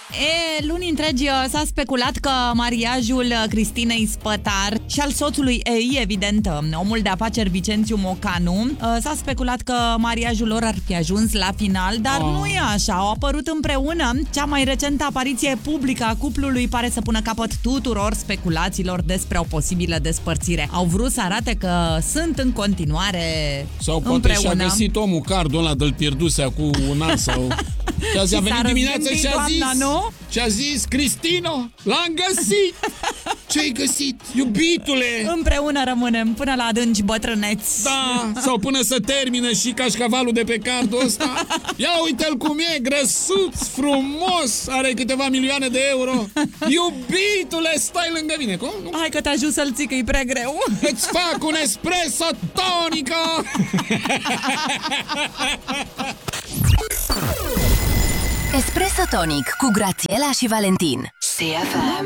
Luni întregi s-a speculat că mariajul Cristinei Spătar și al soțului ei, evident, omul de afaceri Vicențiu Mocanu, s-a speculat că mariajul lor ar fi ajuns la final, dar nu e așa. Au apărut împreună. Cea mai recentă apariție publică a cuplului pare să pună capăt tuturor speculațiilor despre o posibilă despărțire. Au vrut să arate că sunt în continuare sau poate împreună. Și-a găsit omul cardul ăla de-l pierduse acum un an sau... Și azi a venit dimineața și a zis, nu? și a zis, Cristino, l-am găsit! Ce-ai găsit, iubitule? Împreună rămânem până la adânci bătrâneți. Da, sau până să termine și cașcavalul de pe cardul ăsta. Ia uite-l cum e, grăsuț, frumos, are câteva milioane de euro. Iubitule, stai lângă mine, cum? Hai că te ajut să-l ții, că e prea greu. Îți fac un espresso tonico! Espresso Tonic cu Grațiela și Valentin. CFM.